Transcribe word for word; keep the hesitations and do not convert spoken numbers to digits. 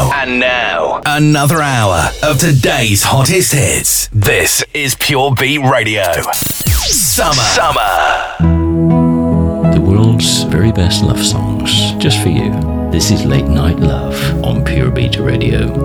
now, and now, another hour of today's hottest hits. This is Pure Beat Radio. Summer. Summer. The world's very best love songs, just for you. This is Late Night Love on Pure Beat Radio.